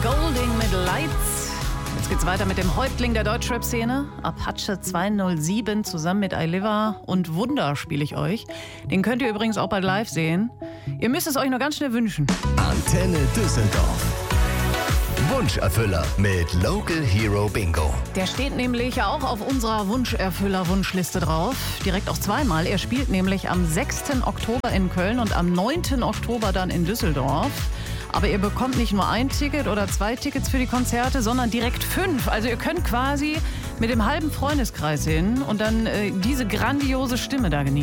Golding mit Lights. Jetzt geht's weiter mit dem Häuptling der Deutschrap-Szene. Apache 207 zusammen mit iLiver und Wunder spiele ich euch. Den könnt ihr übrigens auch bald live sehen. Ihr müsst es euch nur ganz schnell wünschen. Antenne Düsseldorf. Wunscherfüller mit Local Hero Bingo. Der steht nämlich auch auf unserer Wunscherfüller-Wunschliste drauf. Direkt auch zweimal. Er spielt nämlich am 6. Oktober in Köln und am 9. Oktober dann in Düsseldorf. Aber ihr bekommt nicht nur ein Ticket oder 2 Tickets für die Konzerte, sondern direkt 5. Also ihr könnt quasi mit dem halben Freundeskreis hin und dann diese grandiose Stimme da genießen.